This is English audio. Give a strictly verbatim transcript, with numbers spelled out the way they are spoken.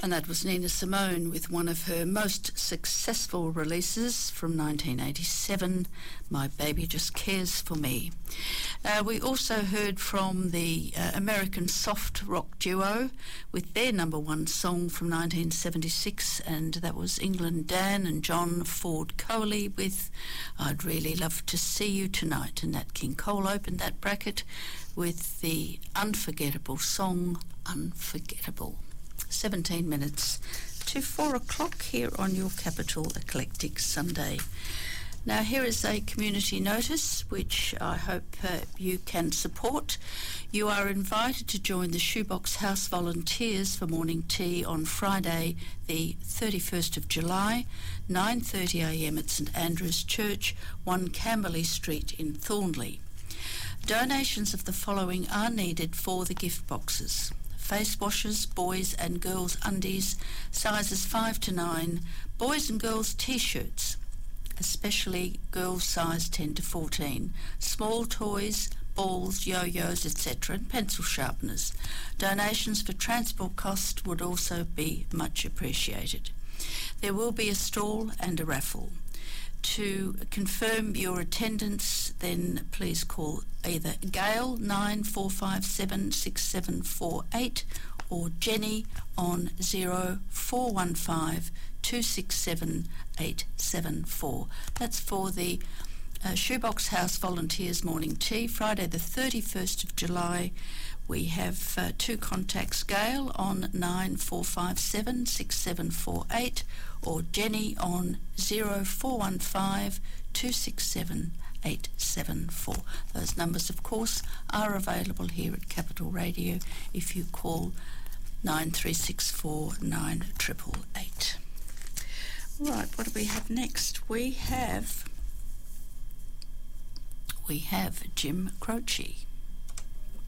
And that was Nina Simone with one of her most successful releases from nineteen eighty-seven, My Baby Just Cares For Me. Uh, we also heard from the uh, American soft rock duo with their number one song from nineteen seventy-six, and that was England Dan and John Ford Coley with I'd Really Love to See You Tonight. And Nat King Cole opened that bracket with the unforgettable song Unforgettable. seventeen minutes to four o'clock here on your Capital Eclectic Sunday. Now here is a community notice which I hope uh, you can support. You are invited to join the Shoebox House volunteers for morning tea on Friday the thirty-first of July, nine thirty a m at St Andrew's Church, one Camberley Street in Thornley. Donations of the following are needed for the gift boxes: face washers, boys and girls undies, sizes five to nine, boys and girls t-shirts, especially girls size ten to fourteen, small toys, balls, yo-yos, et cetera, and pencil sharpeners. Donations for transport cost would also be much appreciated. There will be a stall and a raffle. To confirm your attendance, then please call either Gail nine four five seven six seven four eight or Jenny on zero four one five two six seven eight seven four. That's for the uh, Shoebox House Volunteers Morning Tea, Friday the thirty-first of July. We have uh, two contacts, Gail on nine four five seven six seven four eight or Jenny on zero four one five two six seven eight seven four. Those numbers, of course, are available here at Capital Radio if you call nine three six four nine eight eight eight. Right, what do we have next? We have, we have Jim Croce.